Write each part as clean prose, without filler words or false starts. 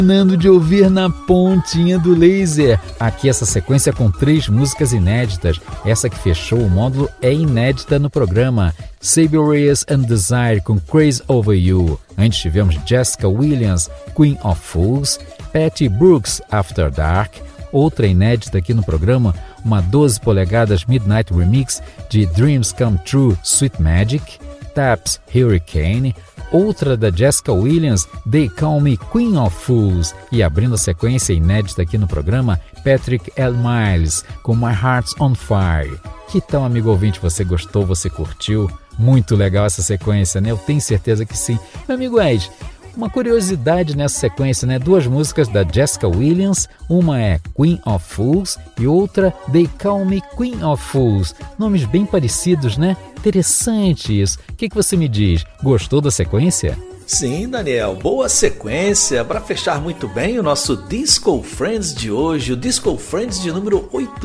Terminando de ouvir Na Pontinha do Laser. Aqui essa sequência com 3 músicas inéditas. Essa que fechou o módulo é inédita no programa. Sabre Reyes and Desire com Crazy Over You. Antes tivemos Jessica Williams, Queen of Fools, Patty Brooks, After Dark. Outra inédita aqui no programa, uma 12 polegadas Midnight Remix de Dreams Come True, Sweet Magic, Taps, Hurricane. Outra da Jessica Williams, They Call Me Queen of Fools. E abrindo a sequência inédita aqui no programa, Patrick L. Miles com My Heart's on Fire. Que tal, amigo ouvinte, você gostou, você curtiu? Muito legal essa sequência, né? Eu tenho certeza que sim. Meu amigo Ed, uma curiosidade nessa sequência, né? 2 músicas da Jessica Williams, uma é Queen of Fools e outra They Call Me Queen of Fools. Nomes bem parecidos, né? Interessante isso. O que você me diz? Gostou da sequência? Sim, Daniel, boa sequência para fechar muito bem o nosso Disco Friends de hoje, o Disco Friends de número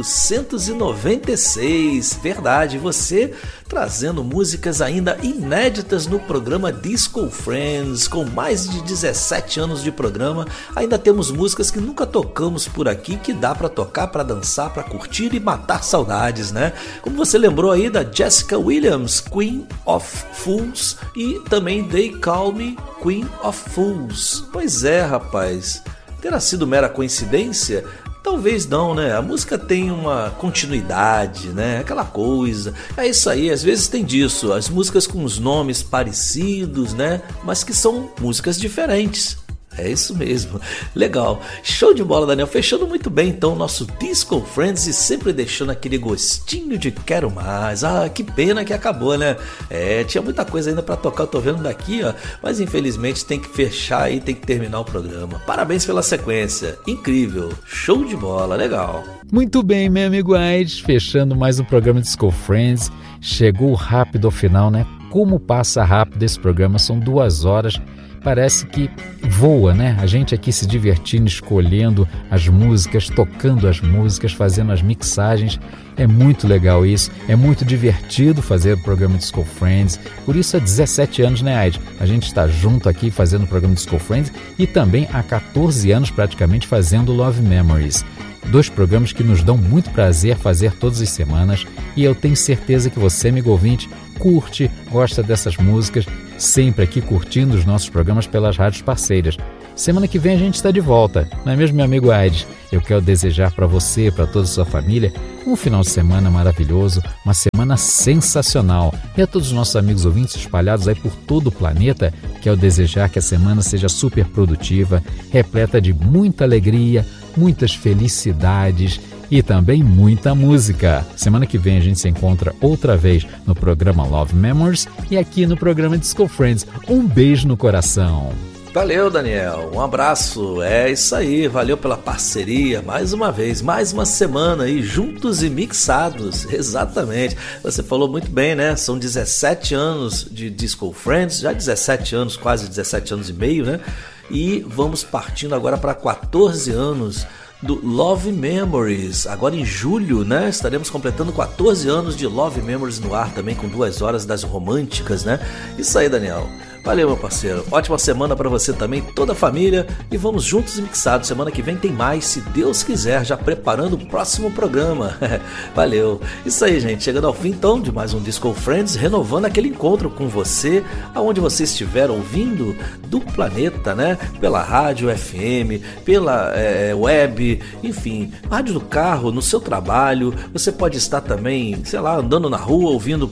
896. Verdade, você trazendo músicas ainda inéditas no programa Disco Friends, com mais de 17 anos de programa. Ainda temos músicas que nunca tocamos por aqui, que dá para tocar, para dançar, para curtir e matar saudades, né? Como você lembrou aí da Jessica Williams, Queen of Fools, e também They Call Me Queen of Fools. Pois é, rapaz, terá sido mera coincidência? Talvez não, né? A música tem uma continuidade, né? Aquela coisa. É isso aí, às vezes tem disso. As músicas com os nomes parecidos, né? Mas que são músicas diferentes. É isso mesmo, legal, show de bola, Daniel, fechando muito bem então o nosso Disco Friends e sempre deixando aquele gostinho de quero mais. Ah, que pena que acabou, né? Tinha muita coisa ainda pra tocar, eu tô vendo daqui, ó, mas infelizmente tem que fechar e tem que terminar o programa. Parabéns pela sequência, incrível, show de bola, legal. Muito bem, meu amigo Aides, fechando mais um programa Disco Friends, chegou rápido ao final, né? Como passa rápido esse programa, são 2 horas. Parece que voa, né? A gente aqui se divertindo, escolhendo as músicas, tocando as músicas, fazendo as mixagens. É muito legal isso, é muito divertido fazer o programa Disco Friends. Por isso há 17 anos, né, Aide? A gente está junto aqui fazendo o programa Disco Friends e também há 14 anos praticamente fazendo Love Memories. 2 programas que nos dão muito prazer fazer todas as semanas e eu tenho certeza que você, amigo ouvinte, curte, gosta dessas músicas, sempre aqui curtindo os nossos programas pelas rádios parceiras. Semana que vem a gente está de volta, não é mesmo, meu amigo Aides? Eu quero desejar para você, para toda a sua família, um final de semana maravilhoso, uma semana sensacional. E a todos os nossos amigos ouvintes espalhados aí por todo o planeta, quero desejar que a semana seja super produtiva, repleta de muita alegria, muitas felicidades e também muita música. Semana que vem a gente se encontra outra vez no programa Love Memories e aqui no programa Disco Friends. Um beijo no coração. Valeu, Daniel, um abraço, é isso aí, valeu pela parceria, mais uma vez, mais uma semana aí, juntos e mixados, exatamente, você falou muito bem, né, são 17 anos de Disco Friends, já 17 anos, quase 17 anos e meio, né, e vamos partindo agora para 14 anos do Love Memories, agora em julho, né, estaremos completando 14 anos de Love Memories no ar também, com 2 horas das românticas, né, isso aí, Daniel. Valeu, meu parceiro. Ótima semana pra você também, toda a família. E vamos juntos e mixados. Semana que vem tem mais, se Deus quiser, já preparando o próximo programa. Valeu. Isso aí, gente. Chegando ao fim, então, de mais um Disco Friends, renovando aquele encontro com você, aonde você estiver ouvindo do planeta, né? Pela rádio FM, pela web, enfim, rádio do carro, no seu trabalho. Você pode estar também, sei lá, andando na rua, ouvindo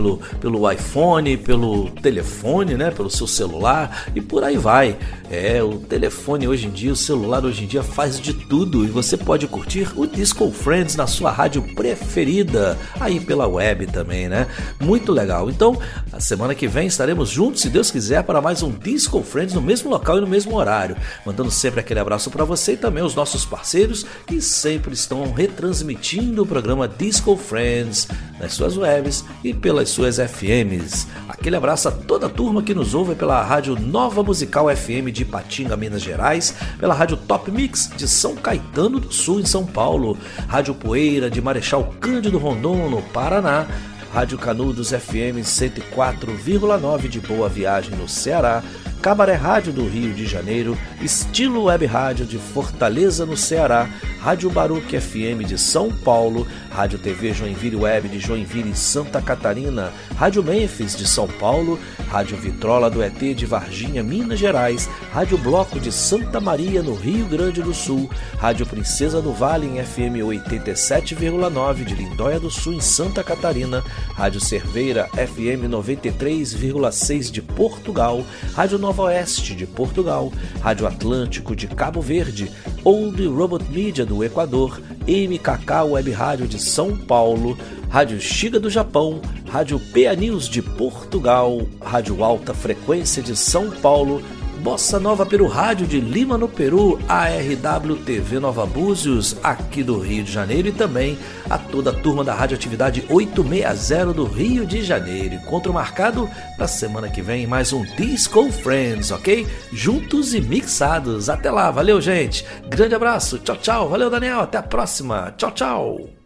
pelo iPhone, pelo telefone, né? Pelo seu celular e por aí vai. O telefone hoje em dia, o celular hoje em dia faz de tudo e você pode curtir o Disco Friends na sua rádio preferida, aí pela web também, né? Muito legal. Então, a semana que vem estaremos juntos, se Deus quiser, para mais um Disco Friends no mesmo local e no mesmo horário. Mandando sempre aquele abraço para você e também os nossos parceiros que sempre estão retransmitindo o programa Disco Friends nas suas webs e pelas suas FMs. Aquele abraço a toda a turma que nos ouve pela Rádio Nova Musical FM de Ipatinga, Minas Gerais, pela Rádio Top Mix de São Caetano do Sul, em São Paulo, Rádio Poeira de Marechal Cândido Rondon, no Paraná, Rádio Canudos FM 104,9 de Boa Viagem, no Ceará, Cabaré Rádio do Rio de Janeiro, Estilo Web Rádio de Fortaleza, no Ceará, Rádio Baruque FM de São Paulo, Rádio TV Joinville Web de Joinville, Santa Catarina, Rádio Memphis de São Paulo, Rádio Vitrola do ET de Varginha, Minas Gerais, Rádio Bloco de Santa Maria, no Rio Grande do Sul, Rádio Princesa do Vale em FM 87,9 de Lindóia do Sul, em Santa Catarina, Rádio Cerveira FM 93,6 de Portugal, Rádio Nova Oeste de Portugal, Rádio Atlântico de Cabo Verde, Old Robot Media do Equador, MKK Web Rádio de São Paulo, Rádio Xiga do Japão, Rádio PA News de Portugal, Rádio Alta Frequência de São Paulo, Bossa Nova Peru Rádio de Lima, no Peru, ARW TV Nova Búzios, aqui do Rio de Janeiro, e também a toda a turma da Radioatividade 860 do Rio de Janeiro. Encontro marcado para semana que vem, mais um Disco Friends, ok? Juntos e mixados. Até lá, valeu, gente. Grande abraço, tchau, tchau. Valeu, Daniel, até a próxima. Tchau, tchau.